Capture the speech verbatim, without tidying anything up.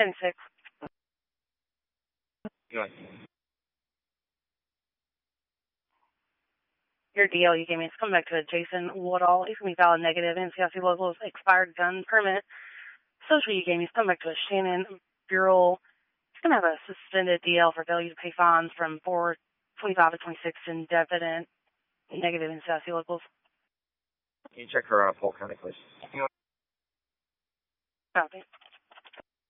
ten six. Good. Your D L you gave me is coming back to a Jason Woodall. He's going to be valid negative. N C L C locals expired gun permit. Social you gave me is coming back to a Shannon Bureau. He's going to have a suspended D L for failure to pay fines from four twenty-five to twenty-six in definite negative N C L C locals. Can you check her out, Polk County, please? Copy.